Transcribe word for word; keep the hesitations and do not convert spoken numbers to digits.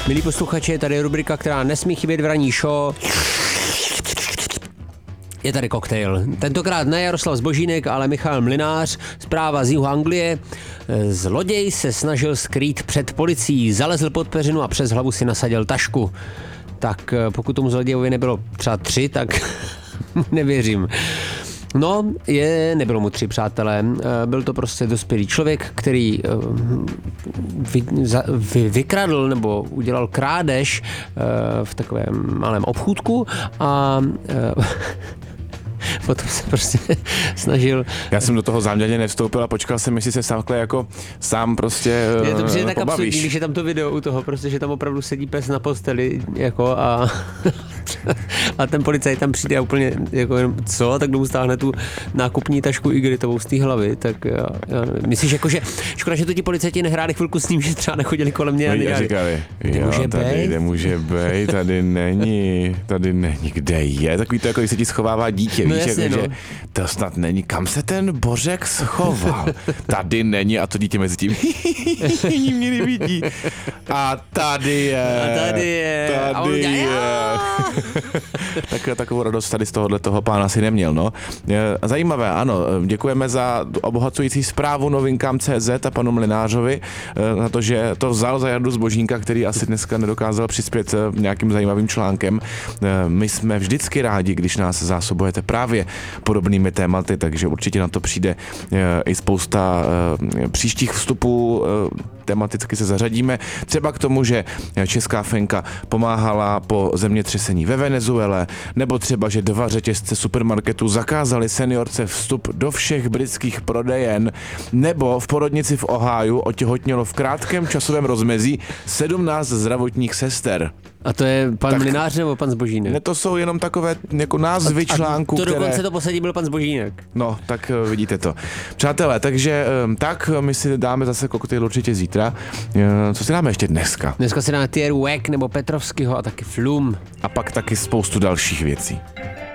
Milí posluchači, tady je rubrika, která nesmí chybět v ranní show. Je tady koktejl. Tentokrát ne Jaroslav Zbožínek, ale Michal Mlynář, zpráva z jihu Anglie. Zloděj se snažil skrýt před policií, zalezl pod peřinu a přes hlavu si nasadil tašku. Tak pokud tomu zlodějovi nebylo třeba tři, tak nevěřím. No, je, nebylo mu tři, přátelé. Byl to prostě dospělý člověk, který vy, za, vy, vykradl nebo udělal krádež v takovém malém obchůdku a potom se prostě snažil... Já jsem do toho záměrně nevstoupil a počkal jsem, jestli se takhle jako sám prostě je to přijde uh, tak absurdní, když je tam to video u toho, prostě, že tam opravdu sedí pes na posteli jako a, a ten policajt tam přijde a úplně jako co, tak domů stáhne tu nákupní tašku igelitovou z té hlavy, tak já, já myslíš jako, že škoda, že to ti policajti nehráli chvilku s ním, že třeba nechodili kolem mě a nedělali. Říkali, kde jo, může tady bejt? Kde může bejt, tady není, tady není, kde je, takový to jako, když se ti schovává dítě, no víš, jasně, jako, no. že to snad není, kam se ten Bořek schoval, tady není a to dítě mezi tím mě nevidí a tady je, a tady je, tady a je. tak, takovou radost tady z tohohle toho pána si neměl, no. Zajímavé, ano, děkujeme za obohacující zprávu novinkám C Z a panu Mlynářovi na to, že to vzal za Jardu Zbožínka, který asi dneska nedokázal přispět nějakým zajímavým článkem. My jsme vždycky rádi, když nás zásobujete právě podobnými tématy, takže určitě na to přijde i spousta příštích vstupů, tematicky se zařadíme. Třeba k tomu, že česká fenka pomáhala po zemětřesení ve Venezuele, nebo třeba, že dva řetězce supermarketů zakázali seniorce vstup do všech britských prodejen, nebo v porodnici v Ohiu otěhotnělo v krátkém časovém rozmezí sedmnáct zdravotních sester. A to je pan tak, Mlynář nebo pan Zbožínek? Ne, to jsou jenom takové jako názvy a, článků, to které... dokonce to posadí byl pan Zbožínek. No, tak vidíte to. Přátelé, takže tak my si dáme zase koktejl určitě zítra. Co si dáme ještě dneska? Dneska si dáme Tier Wack nebo Petrovskýho a taky Flum. A pak taky spoustu dalších věcí.